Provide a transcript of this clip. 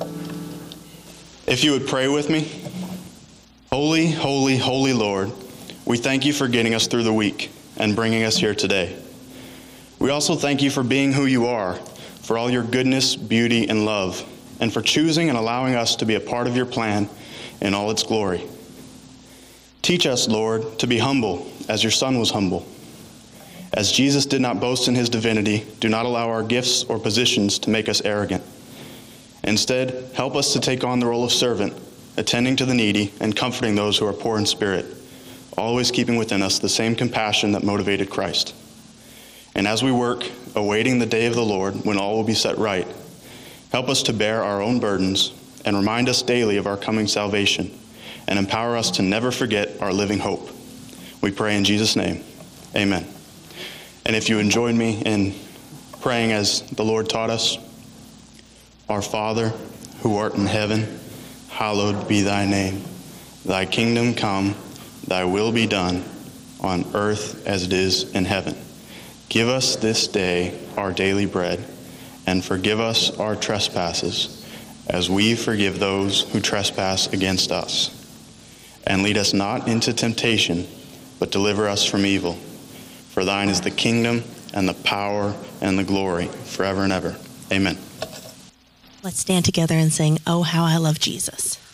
If you would pray with me. Holy, holy, holy Lord, we thank you for getting us through the week and bringing us here today. We also thank you for being who you are, for all your goodness, beauty, and love, and for choosing and allowing us to be a part of your plan in all its glory. Teach us, Lord, to be humble as your Son was humble. As Jesus did not boast in his divinity, do not allow our gifts or positions to make us arrogant. Instead, help us to take on the role of servant, attending to the needy and comforting those who are poor in spirit, always keeping within us the same compassion that motivated Christ. And as we work, awaiting the day of the Lord when all will be set right, help us to bear our own burdens and remind us daily of our coming salvation and empower us to never forget our living hope. We pray in Jesus' name, amen. And if you would join me in praying as the Lord taught us, Our Father, who art in heaven, hallowed be thy name. Thy kingdom come, thy will be done, on earth as it is in heaven. Give us this day our daily bread, and forgive us our trespasses, as we forgive those who trespass against us. And lead us not into temptation, but deliver us from evil. For thine is the kingdom, and the power, and the glory, forever and ever. Amen. Let's stand together and sing, "Oh, How I Love Jesus."